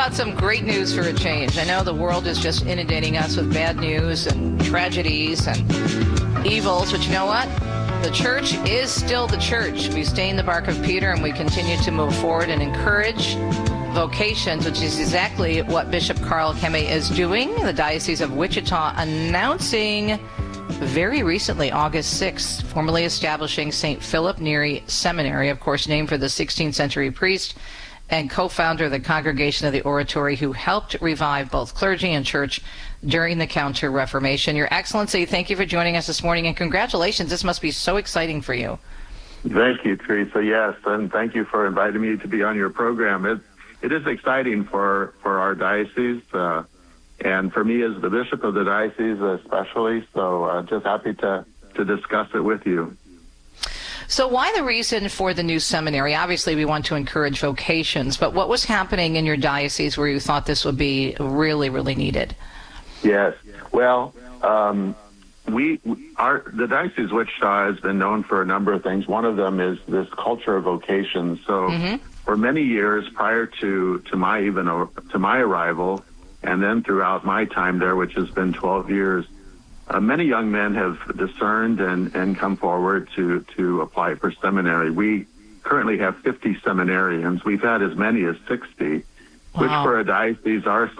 about some great news for a change? I know the world is just inundating us with bad news and tragedies and evils, but you know what? The church is still the church. We stay in the bark of Peter and we continue to move forward and encourage vocations, which is exactly what Bishop Carl Kemme is doing. The Diocese of Wichita announcing very recently, August 6th, formally establishing St. Philip Neri Seminary, of course, named for the 16th century priest and co-founder of the Congregation of the Oratory, who helped revive both clergy and church during the Counter-Reformation. Your Excellency, thank you for joining us this morning, and congratulations. This must be so exciting for you. Thank you, Teresa. Yes, and thank you for inviting me to be on your program. It is exciting for our diocese, and for me as the bishop of the diocese especially, so just happy to discuss it with you. So why the reason for the new seminary? Obviously, we want to encourage vocations, but what was happening in your diocese where you thought this would be really, really needed? Yes. Well, the Diocese of Wichita has been known for a number of things. One of them is this culture of vocations. So for many years prior to my arrival, and then throughout my time there, which has been 12 years, many young men have discerned and come forward to apply for seminary. We currently have 50 seminarians. We've had as many as 60, which for a diocese our